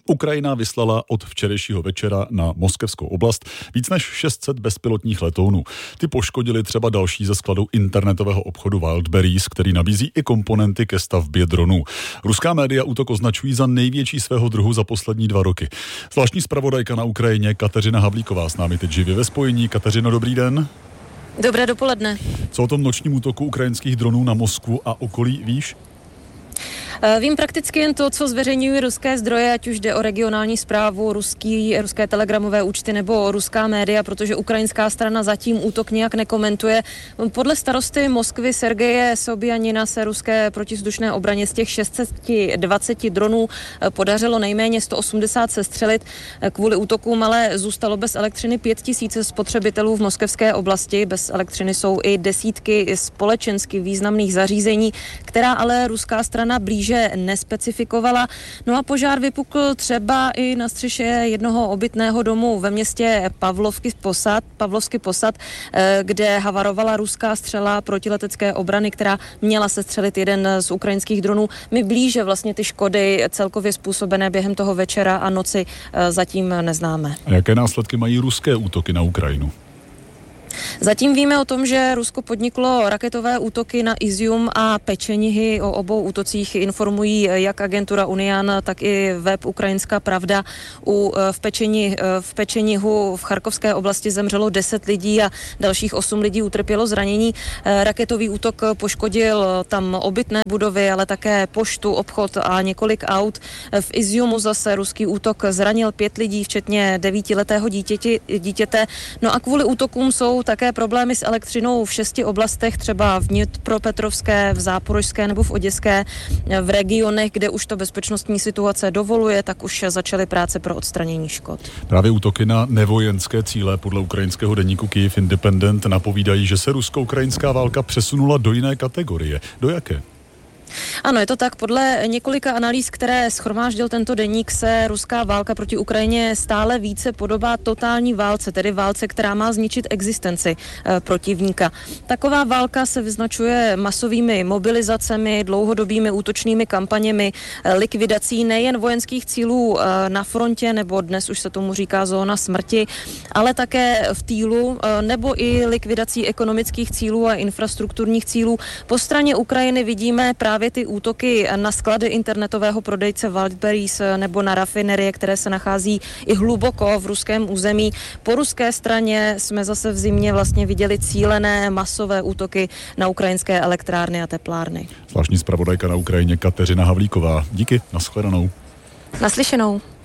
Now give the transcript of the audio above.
Ukrajina vyslala od včerejšího večera na moskevskou oblast víc než 600 bezpilotních letounů. Ty poškodili třeba další ze skladu internetového obchodu Wildberries, který nabízí i komponenty ke stavbě dronů. Ruská média útok označují za největší svého druhu za poslední 2 roky. Zvláštní zpravodajka na Ukrajině Kateřina Havlíková s námi teď živě ve spojení. Kateřino, dobrý den. Dobré dopoledne. Co o tom nočním útoku ukrajinských dronů na Moskvu a okolí víš? Vím prakticky jen to, co zveřejňují ruské zdroje, ať už jde o regionální správu, ruské telegramové účty nebo ruská média, protože ukrajinská strana zatím útok nijak nekomentuje. Podle starosty Moskvy Sergeje Sobjanina se ruské protivzdušné obraně z těch 620 dronů podařilo nejméně 180 sestřelit. Kvůli útokům ale zůstalo bez elektřiny 5000 spotřebitelů v moskevské oblasti. Bez elektřiny jsou i desítky společensky významných zařízení, která ale ruská strana blíže nespecifikovala. No a požár vypukl třeba i na střeše jednoho obytného domu ve městě Pavlovsky Posad, kde havarovala ruská střela protiletecké obrany, která měla sestřelit jeden z ukrajinských dronů. My blíže vlastně ty škody celkově způsobené během toho večera a noci zatím neznáme. A jaké následky mají ruské útoky na Ukrajinu? Zatím víme o tom, že Rusko podniklo raketové útoky na Izium a Pečenihy. O obou útocích informují jak agentura Unian, tak i web Ukrajinská pravda. V Pečenihu v Charkovské oblasti zemřelo 10 lidí a dalších 8 lidí utrpělo zranění. Raketový útok poškodil tam obytné budovy, ale také poštu, obchod a několik aut. V Iziumu zase ruský útok zranil 5 lidí, včetně 9letého dítěte. No a kvůli útokům jsou také problémy s elektřinou v 6 oblastech, třeba v Dnipropetrovské, v Záporožské nebo v Oděské. V regionech, kde už to bezpečnostní situace dovoluje, tak už začaly práce pro odstranění škod. Právě útoky na nevojenské cíle podle ukrajinského deníku Kyiv Independent napovídají, že se rusko-ukrajinská válka přesunula do jiné kategorie. Do jaké? Ano, je to tak. Podle několika analýz, které shromáždil tento deník, se ruská válka proti Ukrajině stále více podobá totální válce, tedy válce, která má zničit existenci protivníka. Taková válka se vyznačuje masovými mobilizacemi, dlouhodobými útočnými kampaněmi, likvidací nejen vojenských cílů na frontě, nebo dnes už se tomu říká zóna smrti, ale také v týlu, nebo i likvidací ekonomických cílů a infrastrukturních cílů. Po straně Ukrajiny vidíme právě ty útoky na sklady internetového prodejce Wildberries nebo na rafinerie, které se nachází i hluboko v ruském území. Po ruské straně jsme zase v zimě vlastně viděli cílené masové útoky na ukrajinské elektrárny a teplárny. Zvláštní zpravodajka na Ukrajině Kateřina Havlíková. Díky, nashledanou. Naslyšenou.